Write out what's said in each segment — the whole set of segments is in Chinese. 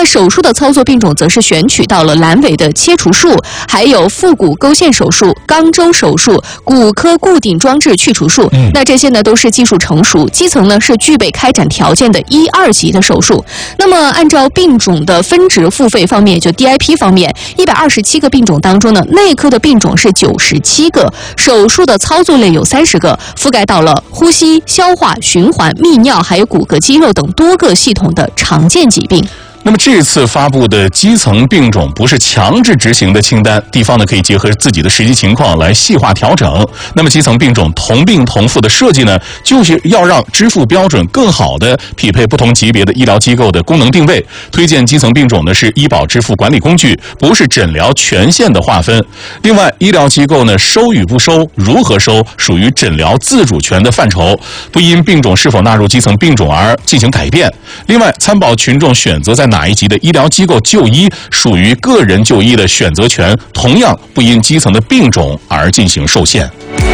手术的操作病种则是选取到了阑尾的切除术，还有腹股沟线手术、肛周手术、骨科固定装置去除术。那这些呢都是技术成熟，基层呢是具备开展条件的1、2级的手术。那么按照病种的分值付费方面，就 DIP 方面，127个病种当中呢，内科的病种是97个，手术的操作类有30个，覆盖到了呼吸、消化、循环、泌尿还有骨骼肌肉等多个系统的常见疾病。 那么这次发布的基层病种不是强制执行的清单，地方呢可以结合自己的实际情况来细化调整。那么基层病种同病同付的设计呢，就是要让支付标准更好的匹配不同级别的医疗机构的功能定位。推荐基层病种呢是医保支付管理工具，不是诊疗权限的划分。另外，医疗机构呢收与不收、如何收，属于诊疗自主权的范畴，不因病种是否纳入基层病种而进行改变。另外，参保群众选择在哪一级的医疗机构就医，属于个人就医的选择权，同样不因基层的病种而进行受限。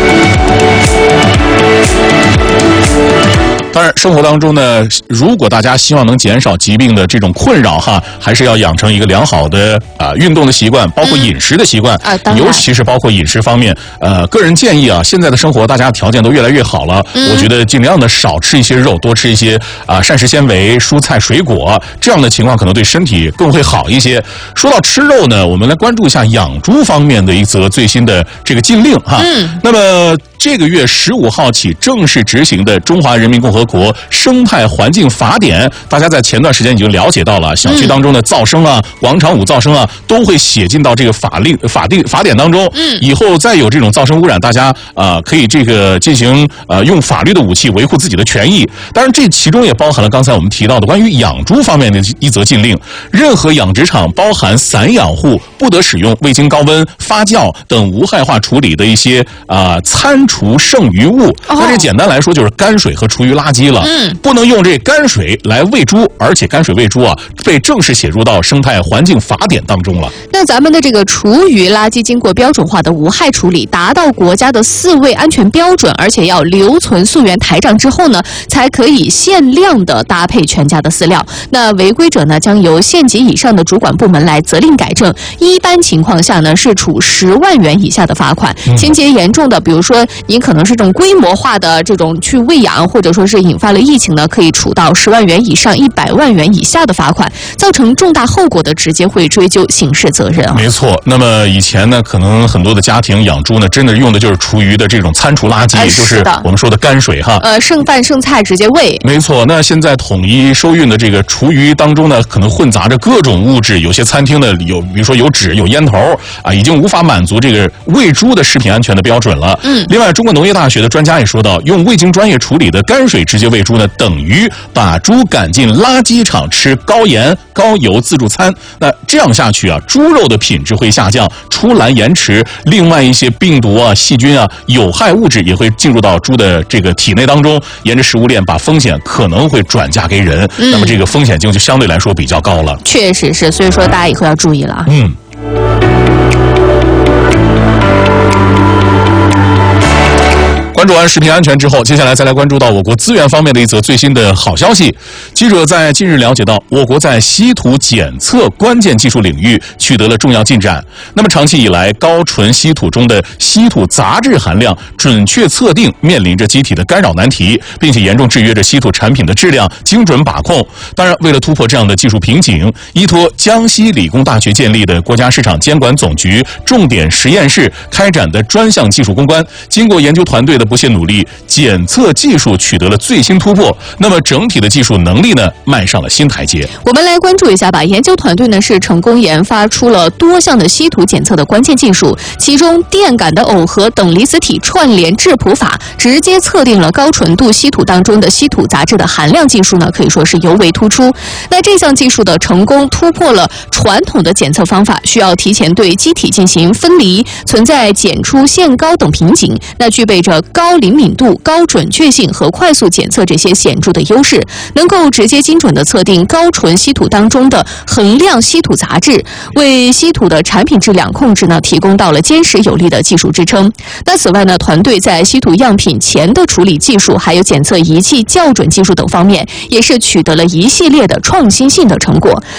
当然，生活当中呢，如果大家希望能减少疾病的这种困扰还是要养成一个良好的运动的习惯，包括饮食的习惯尤其是包括饮食方面。个人建议现在的生活大家条件都越来越好了，我觉得尽量的少吃一些肉，多吃一些膳食纤维、蔬菜、水果，这样的情况可能对身体更会好一些。说到吃肉呢，我们来关注一下养猪方面的一则最新的这个禁令那么这个月15号起正式执行的《中华人民共和国生态环境法典》，大家在前段时间已经了解到了，小区当中的噪声广场舞噪声都会写进到这个法典当中。以后再有这种噪声污染，大家可以这个进行用法律的武器维护自己的权益。当然，这其中也包含了刚才我们提到的关于养猪方面的一则禁令，任何养殖场包含散养户不得使用未经高温发酵等无害化处理的一些餐厨剩余物。那这简单来说就是泔水和厨余垃圾了。不能用这泔水来喂猪，而且泔水喂猪被正式写入到生态环境法典当中了。 那咱们的这个厨余垃圾经过标准化的无害处理，达到国家的4位安全标准，而且要留存溯源台账之后呢，才可以限量的搭配全家的饲料。那违规者呢，将由县级以上的主管部门来责令改正。一般情况下呢，是处10万元以下的罚款。情节严重的，比如说你可能是这种规模化的这种去喂养，或者说是引发了疫情呢，可以处到10万元以上100万元以下的罚款。造成重大后果的，直接会追究刑事责任没错。那么以前呢，可能很多的家庭养猪呢，真的用的就是厨余的这种餐厨垃圾，就是我们说的泔水剩饭剩菜直接喂。 没错。那现在统一收运的这个厨余当中呢，可能混杂着各种物质，有些餐厅呢比如说有纸、有烟头已经无法满足这个喂猪的食品安全的标准了。另外，中国农业大学的专家也说到，用未经专业处理的泔水直接喂猪呢，等于把猪赶进垃圾场吃高盐高油自助餐。那这样下去猪肉的品质会下降，出栏延迟，另外一些病毒细菌有害物质也会进入到猪的这个体内当中，沿着食物链把风险可能会转嫁给人。那么这个风险性就相对来说比较高了。 确实是，所以说大家以后要注意了关注完食品安全之后，接下来再来关注到我国资源方面的一则最新的好消息。记者在近日了解到，我国在稀土检测关键技术领域取得了重要进展。那么长期以来，高纯稀土中的稀土杂质含量准确测定面临着机体的干扰难题，并且严重制约着稀土产品的质量精准把控。当然，为了突破这样的技术瓶颈，依托江西理工大学建立的国家市场监管总局重点实验室开展的专项技术攻关，经过研究团队的不懈努力，检测技术取得了最新突破，那么整体的技术能力呢，迈上了新台阶。 我们来关注一下吧。研究团队呢是成功研发出了多项的稀土检测的关键技术，其中电感的耦合等离子体串联质谱法直接测定了高纯度稀土当中的稀土杂质的含量技术呢，可以说是尤为突出。那这项技术的成功突破了传统的检测方法需要提前对机体进行分离，存在检出限高等瓶颈，那具备着高灵敏度、高准确性和快速检测这些显著的优势，能够直接精准地测定高纯稀土当中的衡量稀土杂质，为稀土的产品质量控制呢提供到了坚实有力的技术支撑。那此外呢，团队在稀土样品前的处理技术，还有检测仪器校准技术等方面，也是取得了一系列的创新性的成果。